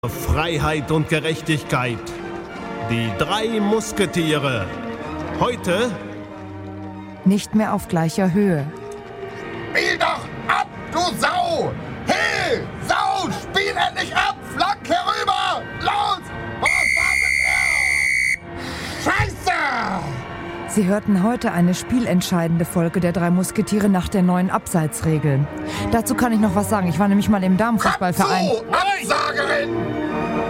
Freiheit und Gerechtigkeit. Die drei Musketiere. Heute nicht mehr auf gleicher Höhe. Spiel doch ab, du Sau! Hey, Sau, spiel endlich ab! Flank herüber! Los! Was wartet er? Scheiße! Sie hörten heute eine spielentscheidende Folge der drei Musketiere nach der neuen Abseitsregel. Dazu kann ich noch was sagen. Ich war nämlich mal im Damenfußballverein. Absagerin!